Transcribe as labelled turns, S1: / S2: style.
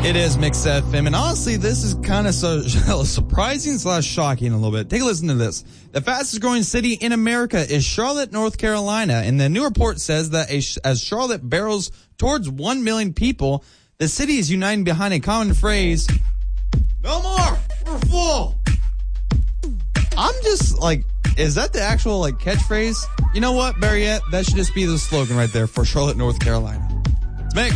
S1: It is Mix FM, and honestly, this is kind of surprising / shocking a little bit. Take a listen to this. The fastest growing city in America is Charlotte, North Carolina, and the new report says that as Charlotte barrels towards 1 million people, the city is uniting behind a common phrase, "No more, we're full." I'm just like, is that the actual catchphrase? You know what, better yet, that should just be the slogan right there for Charlotte, North Carolina.